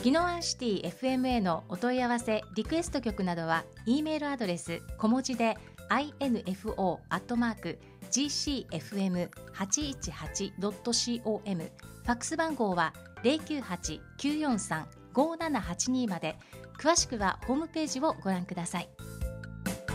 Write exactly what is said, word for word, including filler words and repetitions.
宜野湾シティ エフエムエー のお問い合わせリクエスト曲などは E メールアドレス小文字で インフォ アットマーク ジーシーエフエムはちいちはちドットコム ファックス番号は ゼロきゅうはち きゅうよんさん ごーななはちに まで。詳しくはホームページをご覧ください。